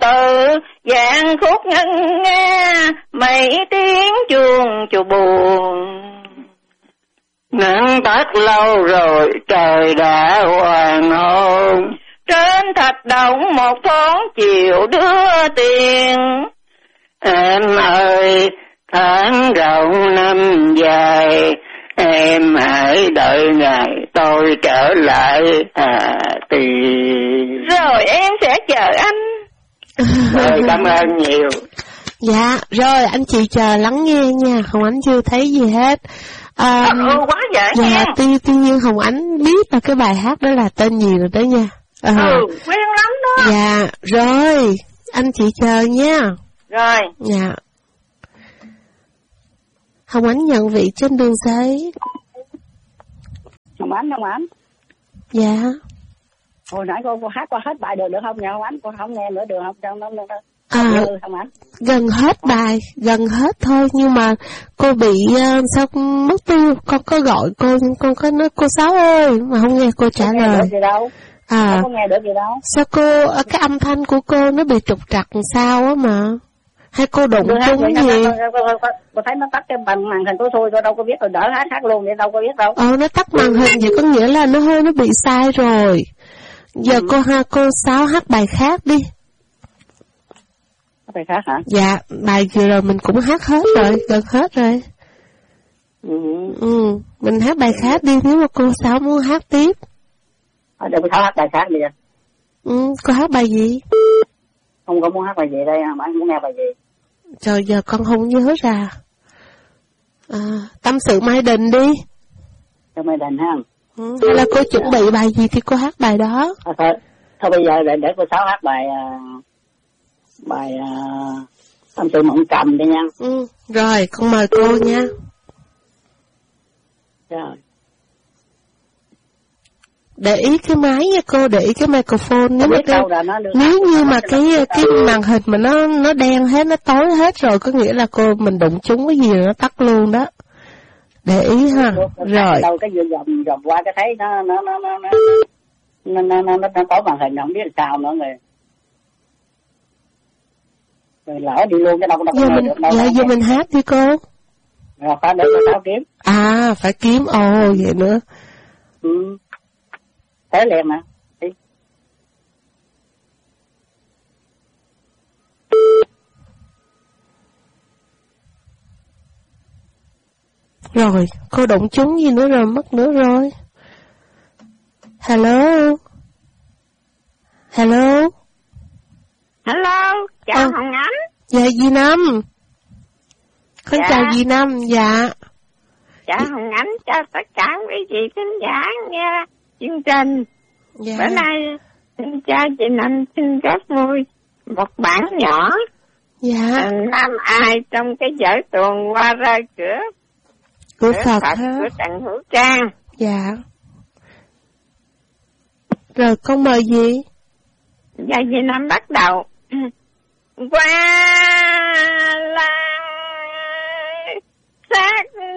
tự vạn khúc ngân nga, mấy tiếng chuông chùa buồn. Nắng tắt lâu rồi trời đã hoàng hôn, trên thạch động một thoáng chiều đưa tiền. Em ơi tháng rộng năm dài, em hãy đợi ngày tôi trở lại tìm. Rồi em sẽ chờ anh. Rồi cảm ơn nhiều. Dạ, rồi anh chị chờ lắng nghe nha, Hồng Ánh chưa thấy gì hết. Quá dễ dạ, nha. tuy nhiên Hồng Ánh biết là cái bài hát đó là tên gì rồi đó nha. Quen lắm đó. Dạ, rồi, anh chị chờ nha. Rồi. Dạ. Hồng Ánh nhận vị trên đường giấy. Hồng Ánh. Dạ. Hồi nãy cô hát qua hết bài được không nhờ Hồng Ánh? Cô không nghe nữa được không? Hồng Ánh. Gần hết thôi, nhưng mà cô bị sao mất tiêu. Con có gọi cô, nhưng con có nói cô Sáu ơi, mà không nghe cô trả lời. Nghe được gì đâu. Không nghe được gì đâu. Sao cô, cái âm thanh của cô nó bị trục trặc sao á mà? Hay cô đụng trúng gì? Cô thấy nó tắt cái màn hình của tôi đâu có biết, rồi đỡ hát luôn vậy đâu có biết đâu. Nó tắt màn hình vậy có nghĩa là nó bị sai rồi. Giờ cô Sáu hát bài khác đi. Bài khác hả? Dạ, bài vừa rồi mình cũng hát hết rồi, gần hết rồi. Mình hát bài khác đi, nếu mà cô Sáu muốn hát tiếp. Để cô Sáu hát bài khác đi. Cô hát bài gì? Không có muốn hát bài gì đây, mà muốn nghe bài gì? Trời, giờ con không nhớ ra. Tâm sự Mai Đình đi. Tâm Mai Đình ha. Hay là cô chuẩn bị bài gì thì cô hát bài đó. Thôi bây giờ để cô Sáu hát bài Tâm sự Mộng Trầm đi nha. Rồi, con mời cô nha. Rồi. Để ý cái máy nha cô, để ý cái microphone. Nếu như mà cái màn hình mà nó đen hết, nó tối hết rồi, có nghĩa là mình đụng trúng cái gì rồi nó tắt luôn đó. Để ý ha. Rồi. Đâu cái vòng qua cái thấy nó tối màn hình, không biết là sao nữa rồi lỡ đi luôn cái đâu có nghe được đâu. Dạ, giờ mình hát đi cô. Rồi phải để cô Sáu kiếm. Phải kiếm, vậy nữa. Thế liền mà. Đi. Rồi, cô đụng trúng gì nữa rồi, mất nữa rồi. Hello. Chào Hồng Ánh. Dạ, Di Năm. Con chào Di Năm, dạ. Chào Hồng Ánh, chào tất cả quý vị thính giả nghe chương trình. Dạ. Bữa nay xin chào chị Năm, xin rất vui. Một bản nhỏ. Dạ. Nam Ai trong cái vở tuồng qua rơi của Phật của Trần Hữu Trang. Dạ. Rồi con mời gì? Dạ, chị Năm bắt đầu. Qua lại sát